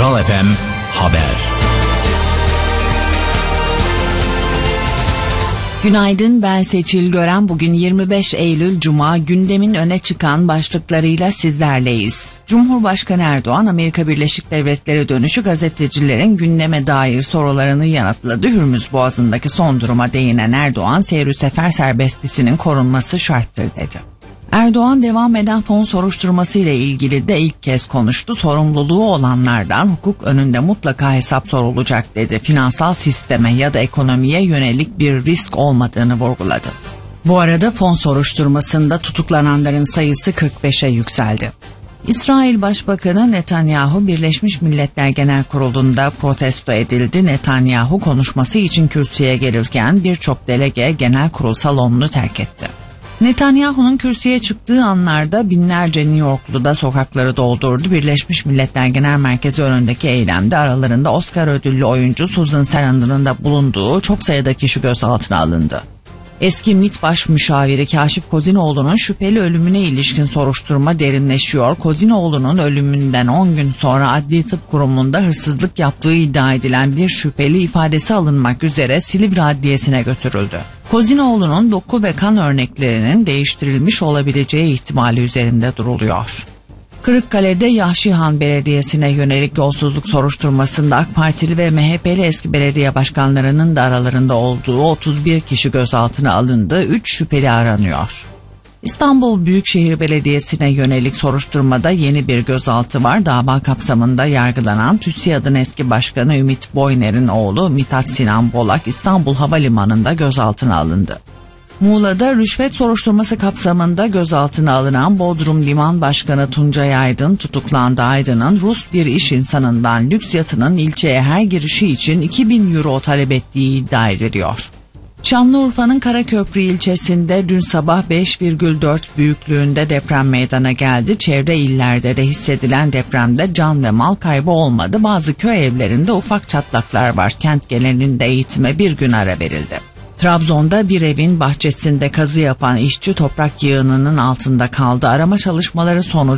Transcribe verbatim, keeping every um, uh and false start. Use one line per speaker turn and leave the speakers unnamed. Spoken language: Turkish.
Kral F M Haber.
Günaydın, ben Seçil Gören. Bugün yirmi beş Eylül Cuma, gündemin öne çıkan başlıklarıyla sizlerleyiz. Cumhurbaşkanı Erdoğan, Amerika Birleşik Devletleri dönüşü gazetecilerin gündeme dair sorularını yanıtladı. Hürmüz Boğazı'ndaki son duruma değinen Erdoğan, seyr-ü sefer serbestisinin korunması şarttır dedi. Erdoğan, devam eden fon soruşturması ile ilgili de ilk kez konuştu. Sorumluluğu olanlardan hukuk önünde mutlaka hesap sorulacak dedi. Finansal sisteme ya da ekonomiye yönelik bir risk olmadığını vurguladı. Bu arada fon soruşturmasında tutuklananların sayısı kırk beşe yükseldi. İsrail Başbakanı Netanyahu, Birleşmiş Milletler Genel Kurulu'nda protesto edildi. Netanyahu konuşması için kürsüye gelirken birçok delege genel kurul salonunu terk etti. Netanyahu'nun kürsüye çıktığı anlarda binlerce New Yorklu da sokakları doldurdu. Birleşmiş Milletler Genel Merkezi önündeki eylemde aralarında Oscar ödüllü oyuncu Susan Sarandon'un da bulunduğu çok sayıda kişi gözaltına alındı. Eski MİT Baş Müşaviri Kaşif Kozinoğlu'nun şüpheli ölümüne ilişkin soruşturma derinleşiyor. Kozinoğlu'nun ölümünden on gün sonra Adli Tıp Kurumu'nda hırsızlık yaptığı iddia edilen bir şüpheli ifadesi alınmak üzere Silivri Adliyesi'ne götürüldü. Kozinoğlu'nun doku ve kan örneklerinin değiştirilmiş olabileceği ihtimali üzerinde duruluyor. Kırıkkale'de Yahşihan Belediyesi'ne yönelik yolsuzluk soruşturmasında AK Partili ve M H P'li eski belediye başkanlarının da aralarında olduğu otuz bir kişi gözaltına alındı. üç şüpheli aranıyor. İstanbul Büyükşehir Belediyesi'ne yönelik soruşturmada yeni bir gözaltı var. Dava kapsamında yargılanan TÜSİAD'ın eski başkanı Ümit Boyner'in oğlu Mithat Sinan Bolak İstanbul Havalimanı'nda gözaltına alındı. Muğla'da rüşvet soruşturması kapsamında gözaltına alınan Bodrum Liman Başkanı Tuncay Aydın tutuklandı. Aydın'ın Rus bir iş insanından lüks yatının ilçeye her girişi için iki bin euro talep ettiği iddia ediliyor. Şanlıurfa'nın Karaköprü ilçesinde dün sabah beş virgül dört büyüklüğünde deprem meydana geldi. Çevre illerde de hissedilen depremde can ve mal kaybı olmadı. Bazı köy evlerinde ufak çatlaklar var. Kent genelinde eğitime bir gün ara verildi. Trabzon'da bir evin bahçesinde kazı yapan işçi toprak yığınının altında kaldı. Arama çalışmaları sonucu